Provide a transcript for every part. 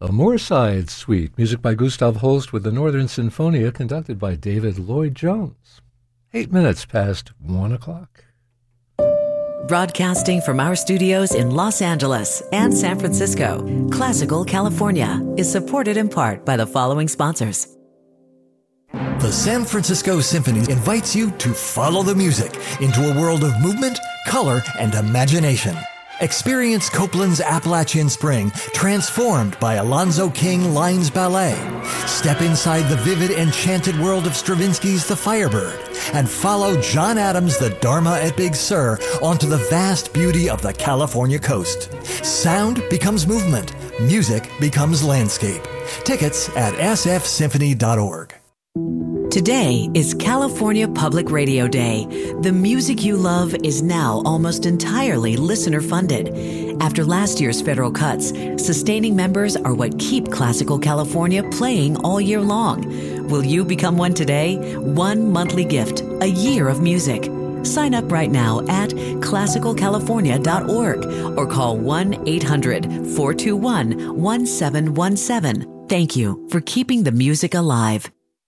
A Moorside Suite, music by Gustav Holst with the Northern Sinfonia, conducted by David Lloyd-Jones. 8 minutes past 1 o'clock. Broadcasting from our studios in Los Angeles and San Francisco, Classical California is supported in part by the following sponsors. The San Francisco Symphony invites you to follow the music into a world of movement, color, and imagination. Experience Copeland's Appalachian Spring, transformed by Alonzo King Lines Ballet. Step inside the vivid, enchanted world of Stravinsky's The Firebird, and follow John Adams' The Dharma at Big Sur onto the vast beauty of the California coast. Sound becomes movement. Music becomes landscape. Tickets at sfsymphony.org. Today is California Public Radio Day. The music you love is now almost entirely listener-funded. After last year's federal cuts, sustaining members are what keep Classical California playing all year long. Will you become one today? One monthly gift, a year of music. Sign up right now at classicalcalifornia.org or call 1-800-421-1717. Thank you for keeping the music alive.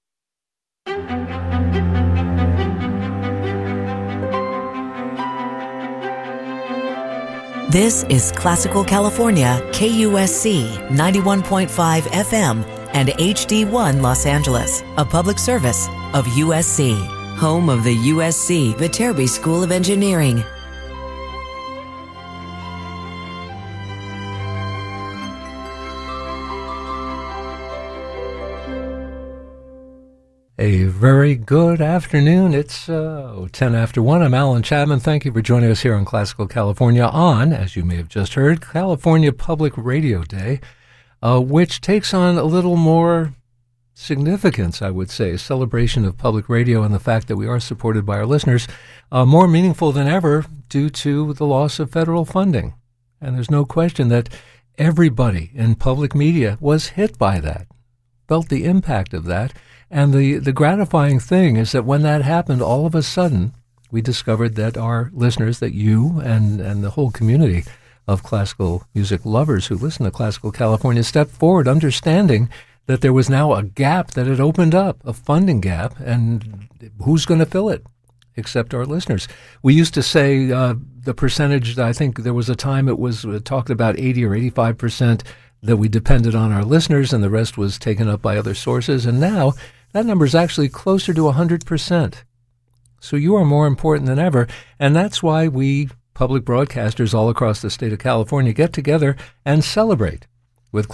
This is Classical California, KUSC 91.5 FM and HD1 Los Angeles, a public service of USC, home of the USC Viterbi School of Engineering. A very good afternoon. It's 10 after 1. I'm Alan Chapman. Thank you for joining us here on Classical California on, as you may have just heard, California Public Radio Day, which takes on a little more significance, I would say, a celebration of public radio and the fact that we are supported by our listeners, more meaningful than ever due to the loss of federal funding. And there's no question that everybody in public media was hit by that, felt the impact of that. And the gratifying thing is that when that happened, all of a sudden, we discovered that our listeners, that you and the whole community of classical music lovers who listen to Classical California stepped forward, understanding that there was now a gap that had opened up, a funding gap, and who's going to fill it except our listeners? We used to say the percentage, I think there was a time it was talked about 80 or 85% that we depended on our listeners and the rest was taken up by other sources. And now that number is actually closer to 100%. So you are more important than ever. And that's why we public broadcasters all across the state of California get together and celebrate with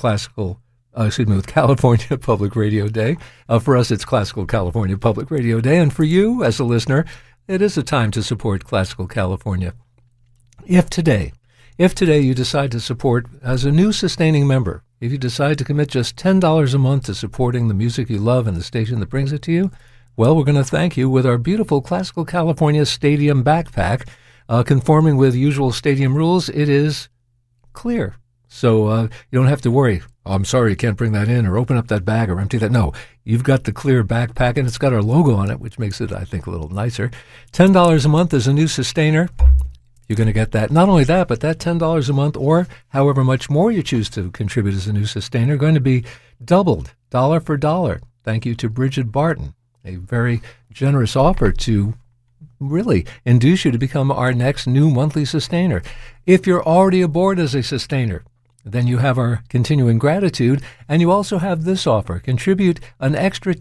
with California Public Radio Day. For us, it's Classical California Public Radio Day. And for you as a listener, it is a time to support Classical California. If today you decide to support as a new sustaining member, if you decide to commit just $10 a month to supporting the music you love and the station that brings it to you, well, we're going to thank you with our beautiful Classical California Stadium backpack. Conforming with usual stadium rules, it is clear. So you don't have to worry, oh, I'm sorry you can't bring that in or open up that bag or empty that. No, you've got the clear backpack, and it's got our logo on it, which makes it, I think, a little nicer. $10 a month as a new sustainer. You're going to get that. Not only that, but that $10 a month or however much more you choose to contribute as a new sustainer going to be doubled, dollar for dollar. Thank you to Bridget Barton, a very generous offer to really induce you to become our next new monthly sustainer. If you're already aboard as a sustainer, then you have our continuing gratitude, and you also have this offer. Contribute an extra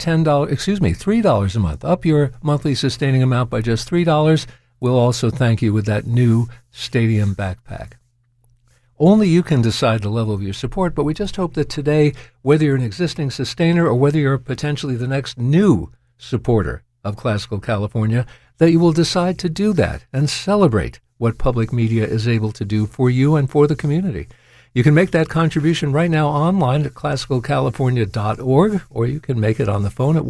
$3 a month. Up your monthly sustaining amount by just $3. We'll also thank you with that new stadium backpack. Only you can decide the level of your support, but we just hope that today, whether you're an existing sustainer or whether you're potentially the next new supporter of Classical California, that you will decide to do that and celebrate what public media is able to do for you and for the community. You can make that contribution right now online at classicalcalifornia.org, or you can make it on the phone at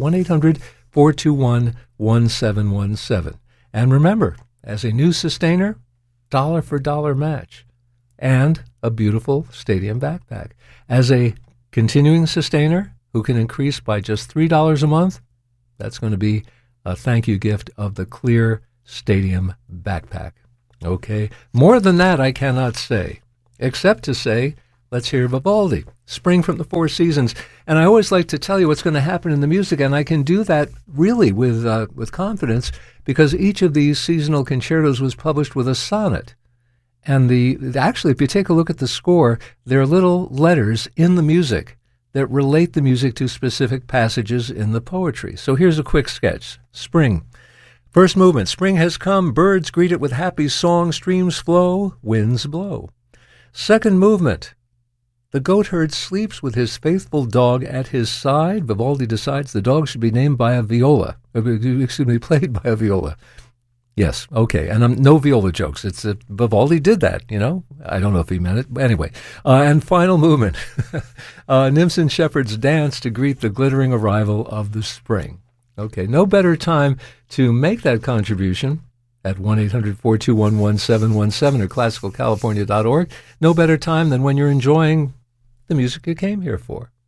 1-800-421-1717. And remember, as a new sustainer, dollar for dollar match and a beautiful stadium backpack. As a continuing sustainer who can increase by just $3 a month, that's going to be a thank you gift of the clear stadium backpack. Okay? More than that I cannot say, except to say Let's hear Vivaldi, Spring from the Four Seasons. And I always like to tell you what's going to happen in the music, and I can do that really with confidence because each of these seasonal concertos was published with a sonnet. And actually, if you take a look at the score, there are little letters in the music that relate the music to specific passages in the poetry. So here's a quick sketch. Spring. First movement. Spring has come, birds greet it with happy song, streams flow, winds blow. Second movement. The goatherd sleeps with his faithful dog at his side. Vivaldi decides the dog should be named by a viola. Played by a viola. Yes, okay, and no viola jokes. It's Vivaldi did that, you know. I don't know if he meant it, but anyway. And final movement. Nymphs and shepherds dance to greet the glittering arrival of the spring. Okay, no better time to make that contribution at 1-800-421-1717 or classicalcalifornia.org. No better time than when you're enjoying the music you came here for.